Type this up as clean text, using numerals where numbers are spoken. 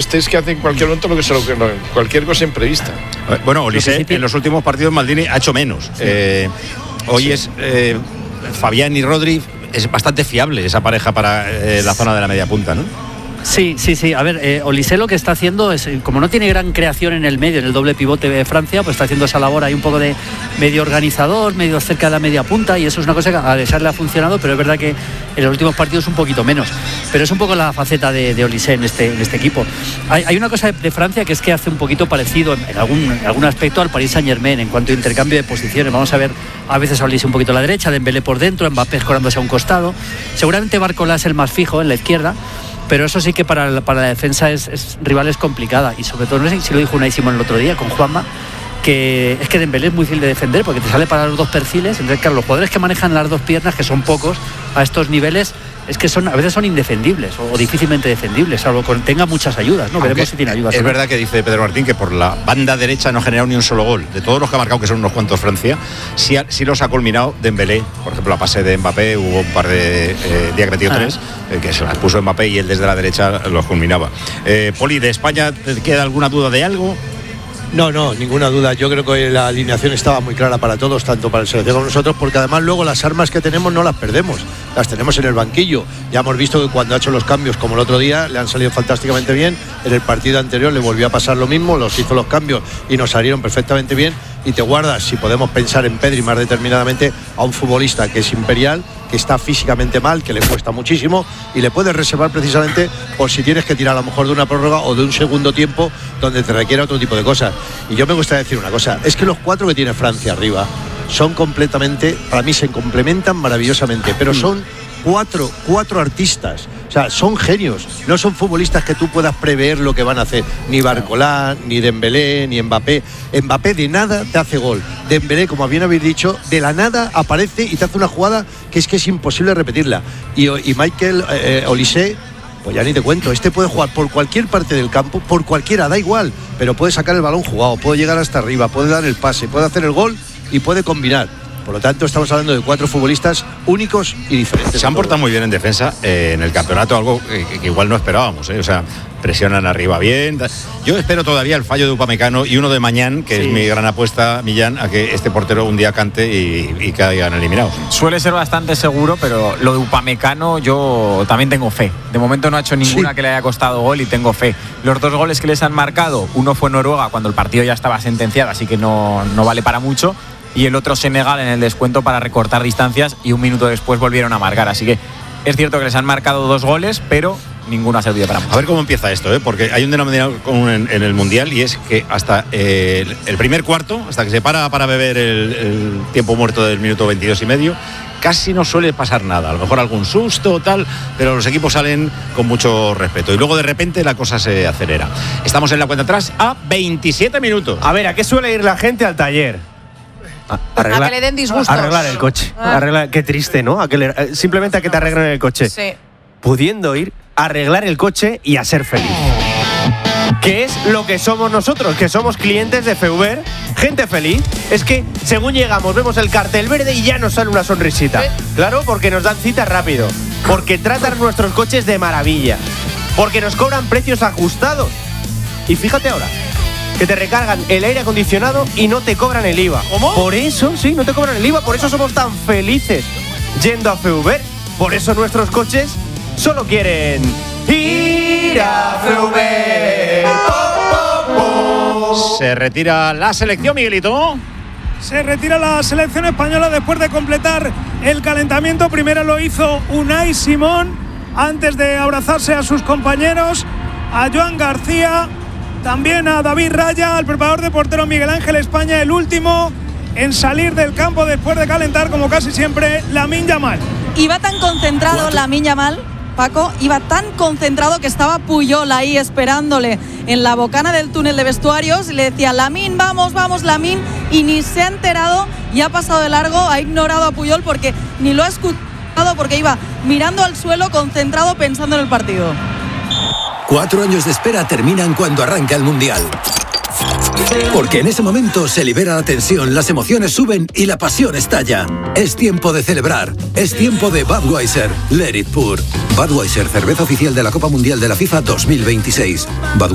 es que hace en cualquier momento cualquier cosa imprevista. Bueno, Olise, en los últimos partidos Maldini ha hecho menos. Sí. Hoy es Fabián y Rodri, es bastante fiable esa pareja para la zona de la media punta, ¿no? Sí. A ver, Olise lo que está haciendo es, como no tiene gran creación en el medio, en el doble pivote de Francia, pues está haciendo esa labor ahí un poco de medio organizador, medio cerca de la media punta, y eso es una cosa que a Deschamps le ha funcionado, pero es verdad que en los últimos partidos un poquito menos. Pero es un poco la faceta de Olise en este equipo. Hay una cosa de Francia que es que hace un poquito parecido en algún aspecto al Paris Saint-Germain en cuanto a intercambio de posiciones. Vamos a ver a veces a Olise un poquito a la derecha, Dembélé por dentro, Mbappé escorándose a un costado. Seguramente Barcola es el más fijo en la izquierda, pero eso sí que para la defensa rival es complicada, y sobre todo, no sé si lo dijo Unai Simón el otro día con Juanma, que es que Dembélé es muy difícil de defender porque te sale para los dos perfiles. Entonces, claro, los jugadores que manejan las dos piernas, que son pocos a estos niveles, es que a veces son indefendibles o difícilmente defendibles, salvo que tenga muchas ayudas, ¿no? Veremos si tiene ayudas. Es verdad que dice Pedro Martín que por la banda derecha no ha generado ni un solo gol. De todos los que ha marcado, que son unos cuantos Francia, sí los ha culminado Dembélé. Por ejemplo, a pase de Mbappé hubo un par de día que metió tres, que se las puso Mbappé y él desde la derecha los culminaba. Poli, ¿de España te queda alguna duda de algo? No, ninguna duda. Yo creo que la alineación estaba muy clara para todos, tanto para el selección como nosotros, porque además luego las armas que tenemos no las perdemos, las tenemos en el banquillo. Ya hemos visto que cuando ha hecho los cambios, como el otro día, le han salido fantásticamente bien. En el partido anterior le volvió a pasar lo mismo, hizo los cambios y nos salieron perfectamente bien. Y te guardas, si podemos pensar en Pedri más determinadamente, a un futbolista que es imperial, que está físicamente mal, que le cuesta muchísimo, y le puedes reservar precisamente por si tienes que tirar a lo mejor de una prórroga o de un segundo tiempo donde te requiera otro tipo de cosas. Y yo me gusta decir una cosa, es que los cuatro que tiene Francia arriba son completamente, para mí se complementan maravillosamente, pero son cuatro artistas. O sea, son genios, no son futbolistas que tú puedas prever lo que van a hacer. Ni Barcola, ni Dembélé, ni Mbappé. Mbappé de nada te hace gol. Dembélé, como bien habéis dicho, de la nada aparece y te hace una jugada que es imposible repetirla. Y Michael Olise, pues ya ni te cuento, puede jugar por cualquier parte del campo, por cualquiera, da igual, pero puede sacar el balón jugado, puede llegar hasta arriba, puede dar el pase, puede hacer el gol y puede combinar. Por lo tanto, estamos hablando de cuatro futbolistas únicos y diferentes. Se han portado muy bien en defensa en el campeonato, algo que igual no esperábamos, O sea, presionan arriba bien. Yo espero todavía el fallo de Upamecano y uno de Mañán, que es mi gran apuesta, Millán, a que este portero un día cante y caigan eliminados. Suele ser bastante seguro, pero lo de Upamecano yo también tengo fe. De momento no ha hecho ninguna que le haya costado gol y tengo fe. Los dos goles que les han marcado, uno fue Noruega cuando el partido ya estaba sentenciado, así que no vale para mucho. Y el otro Senegal en el descuento para recortar distancias y un minuto después volvieron a marcar. Así que es cierto que les han marcado 2 goles, pero ninguno ha servido para mucho. A ver cómo empieza esto, porque hay un denominador común en el Mundial, y es que hasta el primer cuarto, hasta que se para beber el tiempo muerto del minuto 22 y medio, casi no suele pasar nada. A lo mejor algún susto o tal, pero los equipos salen con mucho respeto. Y luego de repente la cosa se acelera. Estamos en la cuenta atrás a 27 minutos. A ver, ¿a qué suele ir la gente al taller? A que le den disgustos. Arreglar el coche. Qué triste, ¿no? Simplemente a que te arreglen el coche. Sí. Pudiendo ir a arreglar el coche y a ser feliz. ¿Qué es lo que somos nosotros? Que somos clientes de Feuber, gente feliz. Es que según llegamos vemos el cartel verde y ya nos sale una sonrisita. Claro, porque nos dan cita rápido. Porque tratan nuestros coches de maravilla. Porque nos cobran precios ajustados. Y fíjate ahora, que te recargan el aire acondicionado y no te cobran el IVA. ¿Cómo? Por eso, no te cobran el IVA, por eso somos tan felices yendo a Feuber. Por eso nuestros coches solo quieren ir a Feuber. Se retira la selección, Miguelito. Se retira la selección española después de completar el calentamiento. Primero lo hizo Unai Simón antes de abrazarse a sus compañeros, a Joan García, también a David Raya, al preparador de portero Miguel Ángel España, el último en salir del campo después de calentar, como casi siempre, Lamine Yamal. Iba tan concentrado Lamine Yamal, Paco, iba tan concentrado que estaba Puyol ahí esperándole en la bocana del túnel de vestuarios y le decía: Lamine, vamos, Lamine, y ni se ha enterado y ha pasado de largo, ha ignorado a Puyol porque ni lo ha escuchado, porque iba mirando al suelo, concentrado, pensando en el partido. 4 años de espera terminan cuando arranca el Mundial. Porque en ese momento se libera la tensión, las emociones suben y la pasión estalla. Es tiempo de celebrar. Es tiempo de Budweiser. Let it pour. Budweiser, cerveza oficial de la Copa Mundial de la FIFA 2026.